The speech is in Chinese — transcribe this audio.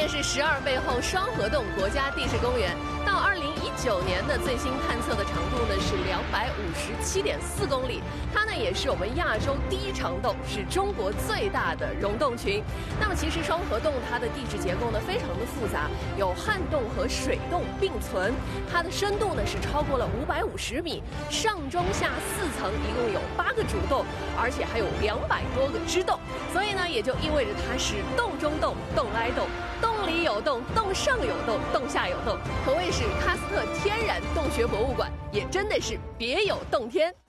的是12背后双河洞国家地质公园。到2019年的最新探测的长度呢是257.4公里，它呢也是我们亚洲第一长洞，是中国最大的溶洞群。那么其实双河洞它的地质结构呢非常的复杂，有旱洞和水洞并存，它的深度呢是超过了550米，上中下4层一共有8个主洞，而且还有200多个支洞，所以呢也就意味着它是洞中洞，洞挨洞，洞里有洞，洞上有洞，洞下有洞，可谓是喀斯特天然洞穴博物馆，也真的是别有洞天。